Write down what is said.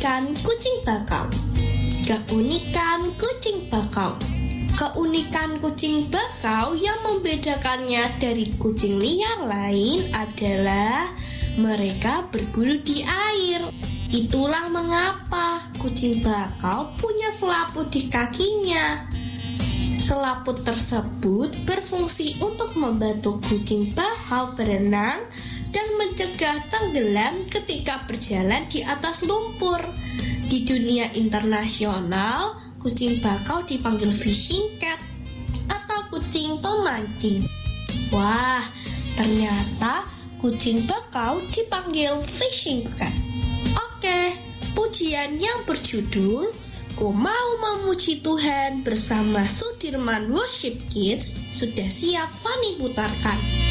keunikan kucing bakau. Keunikan kucing bakau. Keunikan kucing bakau yang membedakannya dari kucing liar lain adalah mereka berburu di air. Itulah mengapa kucing bakau punya selaput di kakinya. Selaput tersebut berfungsi untuk membantu kucing bakau berenang dan mencegah tenggelam ketika berjalan di atas lumpur. Di dunia internasional, kucing bakau dipanggil fishing cat atau kucing pemancing. Wah, ternyata kucing bakau dipanggil fishing cat. Oke, pujian yang berjudul Ku Mau Memuji Tuhan bersama Sudirman Worship Kids sudah siap Fani putarkan.